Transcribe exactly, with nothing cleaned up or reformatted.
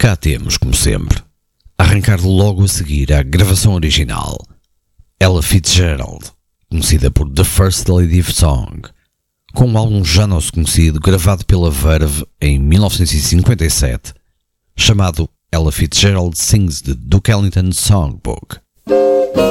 Cá temos, como sempre, arrancar logo a seguir à gravação original, Ella Fitzgerald, conhecida por The First Lady of Song, com um álbum já nosso conhecido gravado pela Verve em mil novecentos e cinquenta e sete, chamado Ella Fitzgerald Sings the Duke Ellington Songbook.